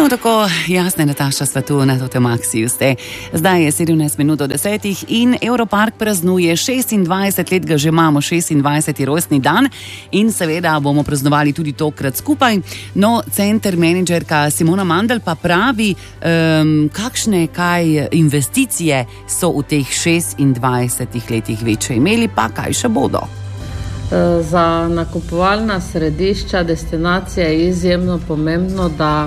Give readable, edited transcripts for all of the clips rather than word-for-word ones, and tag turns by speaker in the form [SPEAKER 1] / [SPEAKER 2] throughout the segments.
[SPEAKER 1] No, tako jasne, Nataša Svatu na Tote Maxiju ste. Zdaj je 17 minut do 10 in Europark praznuje 26 let, ga že imamo, 26. rojstni dan in seveda bomo praznovali tudi tokrat skupaj. No, center menedžerka Simona Mandl pa pravi, kakšne investicije so v teh 26 letih večje imeli, pa kaj še bodo.
[SPEAKER 2] Za nakupovalna središča, destinacije je izjemno pomembno, da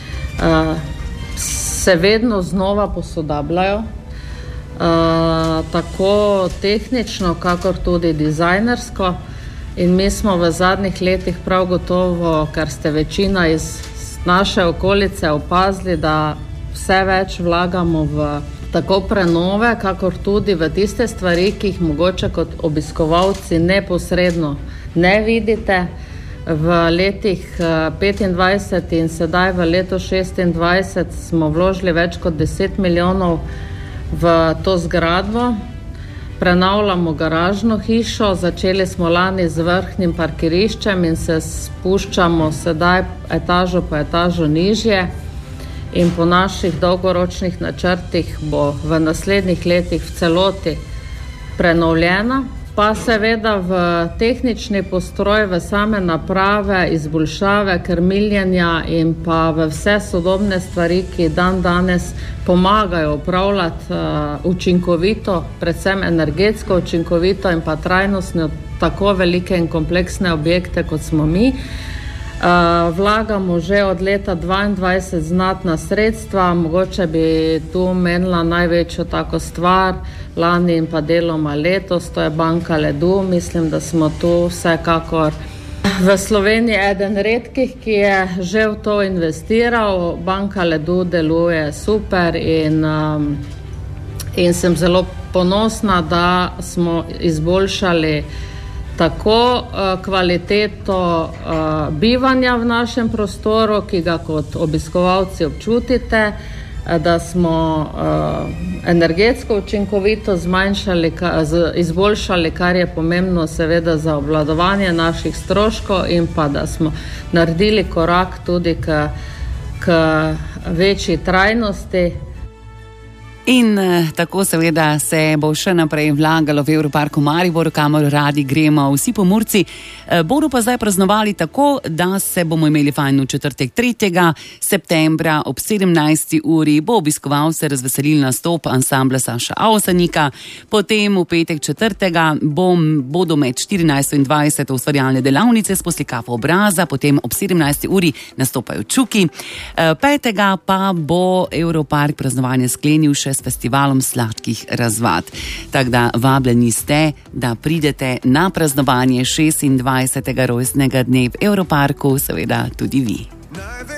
[SPEAKER 2] se vedno znova posodabljajo, tako tehnično, kakor tudi dizajnersko. In mi smo v zadnjih letih prav gotovo, kar ste večina iz naše okolice opazili, da vse več vlagamo v tako prenove, kakor tudi v tiste stvari, ki jih mogoče kot obiskovalci neposredno ne vidite. V letih 25 in sedaj v letu 26 smo vložili več kot 10 milijonov v to zgradbo. Prenavljamo garažno hišo, začeli smo lani z vrhnjim parkiriščem in se spuščamo sedaj etažo po etažo nižje. In po naših dolgoročnih načrtih bo v naslednjih letih v celoti prenovljena. Pa seveda v tehnični postroj, v same naprave, izboljšave, krmiljenja in pa v vse sodobne stvari, ki dan danes pomagajo upravljati učinkovito, predvsem energetsko učinkovito in pa trajnostno tako velike in kompleksne objekte, kot smo mi. Vlagamo že od leta 2022 znatna sredstva, mogoče bi tu menila največjo tako stvar, lani in pa deloma letos, to je Banka Ledu. Mislim, da smo tu vsekakor v Sloveniji eden redkih, ki je že v to investiral. Banka Ledu deluje super in sem zelo ponosna, da smo izboljšali tako kvaliteto bivanja v našem prostoru, ki ga kot obiskovalci občutite, da smo energetsko učinkovito izboljšali, kar je pomembno seveda za obvladovanje naših stroškov in pa da smo naredili korak tudi k večji trajnosti.
[SPEAKER 1] In tako seveda se bo še naprej vlagalo v Europarku Maribor, kamor radi gremo vsi Pomurci. Bodo pa zdaj praznovali tako, da se bomo imeli fajn v četrtek 3. septembra ob 17. uri. Bo obiskovalce razveselil nastop ansambla Saša Avsenika. Potem v petek 4. bodo med 14. in 20. ustvarjalne delavnice s poslikavo obraza, potem ob 17. uri nastopajo Čuki. 5. pa bo Europark praznovanje sklenil še s festivalom sladkih razvad. Tako da vabljeni ste, da pridete na praznovanje 26. rojstnega dne v Europarku, seveda tudi vi.